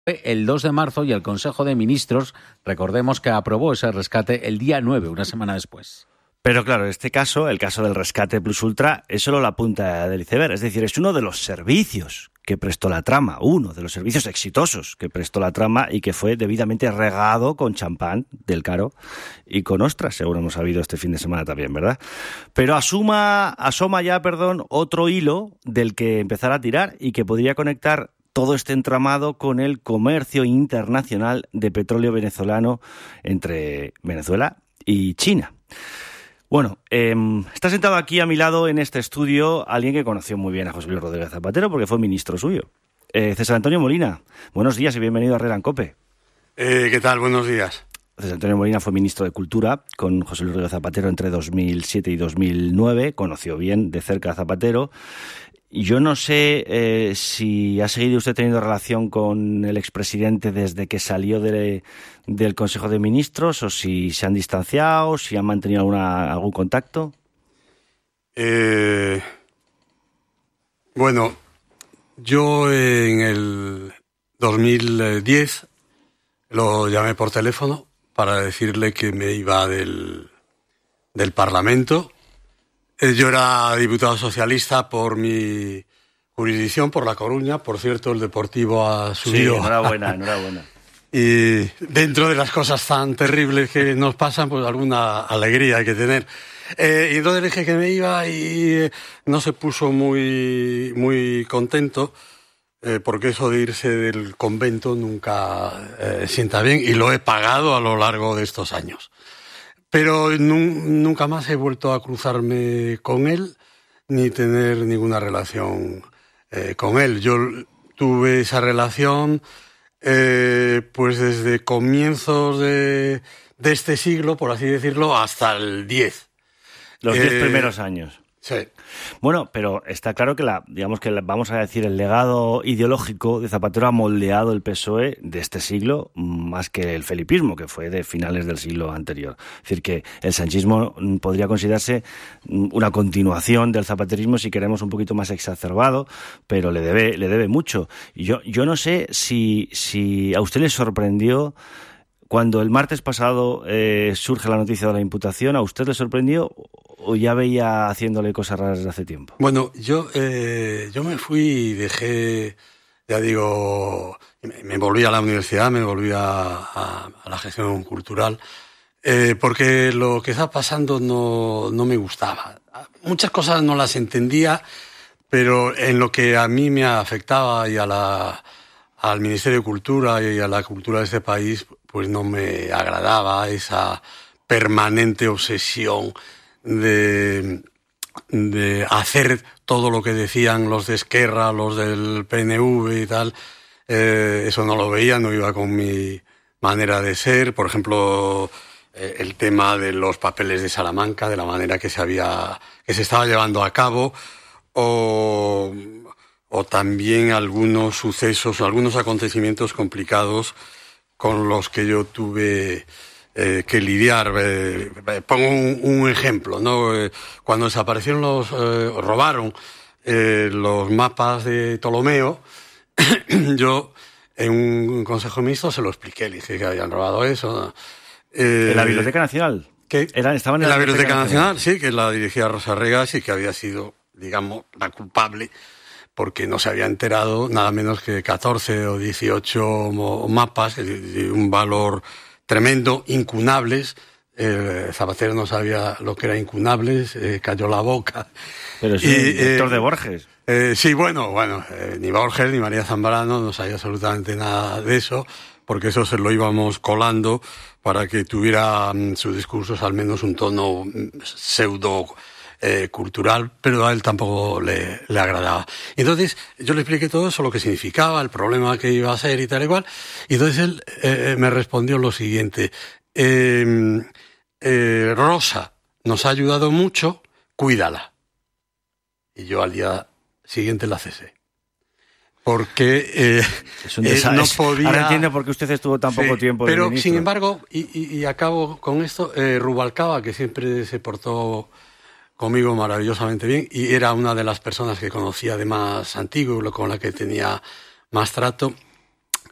el 2 de marzo y el Consejo de Ministros, recordemos que aprobó ese rescate el día 9, una semana después. Pero claro, este caso, el caso del rescate Plus Ultra, es solo la punta del iceberg. Es decir, es uno de los servicios que prestó la trama, uno de los servicios exitosos que prestó la trama y que fue debidamente regado con champán del caro y con ostras, seguro hemos sabido este fin de semana también, ¿verdad? Pero asoma ya, otro hilo del que empezar a tirar y que podría conectar todo este entramado con el comercio internacional de petróleo venezolano entre Venezuela y China. Bueno, está sentado aquí a mi lado en este estudio alguien que conoció muy bien a José Luis Rodríguez Zapatero porque fue ministro suyo. César Antonio Molina, buenos días y bienvenido a Herrera en COPE. ¿Qué tal? Buenos días. César Antonio Molina fue ministro de Cultura con José Luis Rodríguez Zapatero entre 2007 y 2009, conoció bien de cerca a Zapatero. Yo no sé si ha seguido usted teniendo relación con el expresidente desde que salió del Consejo de Ministros o si se han distanciado, si han mantenido algún contacto. Bueno, yo en el 2010 lo llamé por teléfono para decirle que me iba del Parlamento. Yo era diputado socialista por mi jurisdicción, por La Coruña. Por cierto, el Deportivo ha subido. Sí, enhorabuena. Y dentro de las cosas tan terribles que nos pasan, pues alguna alegría hay que tener. Y entonces le dije que me iba y no se puso muy, muy contento, porque eso de irse del convento nunca sienta bien, y lo he pagado a lo largo de estos años. Pero nunca más he vuelto a cruzarme con él, ni tener ninguna relación con él. Yo tuve esa relación pues desde comienzos de este siglo, por así decirlo, hasta el 10. Los 10 primeros años. Sí. Bueno, pero está claro que vamos a decir, el legado ideológico de Zapatero ha moldeado el PSOE de este siglo más que el felipismo, que fue de finales del siglo anterior. Es decir, que el sanchismo podría considerarse una continuación del zapaterismo, si queremos un poquito más exacerbado, pero le debe mucho. Y yo no sé si a usted le sorprendió cuando el martes pasado surge la noticia de la imputación. ¿A usted le sorprendió o ya veía haciéndole cosas raras desde hace tiempo? Bueno, yo me fui y dejé, ya digo, me volví a la universidad, me volví a la gestión cultural, porque lo que estaba pasando no me gustaba. Muchas cosas no las entendía, pero en lo que a mí me afectaba y al Ministerio de Cultura y a la cultura de este país, pues no me agradaba esa permanente obsesión de hacer todo lo que decían los de Esquerra, los del PNV y tal. Eso no lo veía, no iba con mi manera de ser. Por ejemplo, el tema de los papeles de Salamanca, de la manera que se estaba llevando a cabo, o también algunos sucesos, algunos acontecimientos complicados con los que yo tuve que lidiar. Pongo un ejemplo, ¿no? Cuando desaparecieron robaron los mapas de Ptolomeo, yo en un consejo de ministros se lo expliqué, le dije que habían robado eso. ¿En la Biblioteca Nacional? Estaban en la Biblioteca Nacional, sí, que la dirigía Rosa Regas y que había sido, digamos, la culpable, porque no se había enterado nada menos que 14 o 18 mapas de un valor tremendo, incunables. Zapatero no sabía lo que era incunables, cayó la boca. Pero sí, lector de Borges. Sí, bueno, ni Borges ni María Zambrano no sabía absolutamente nada de eso, porque eso se lo íbamos colando para que tuviera sus discursos al menos un tono pseudo cultural, pero a él tampoco le agradaba. Entonces yo le expliqué todo eso, lo que significaba, el problema que iba a ser y tal y cual, y entonces él me respondió lo siguiente: Rosa nos ha ayudado mucho, cuídala. Y yo al día siguiente la cesé. Porque es un no podía... Ahora entiendo por qué usted estuvo tan poco tiempo de ministro. Pero sin embargo, y acabo con esto, Rubalcaba, que siempre se portó conmigo maravillosamente bien, y era una de las personas que conocía de más antiguo, con la que tenía más trato,